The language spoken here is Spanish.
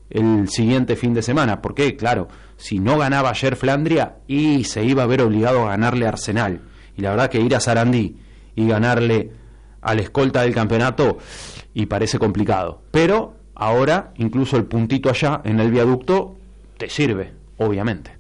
el siguiente fin de semana, porque claro, si no ganaba ayer Flandria y se iba a ver obligado a ganarle a Arsenal, y la verdad que ir a Sarandí y ganarle al escolta del campeonato y parece complicado, pero ahora incluso el puntito allá en el viaducto te sirve, obviamente.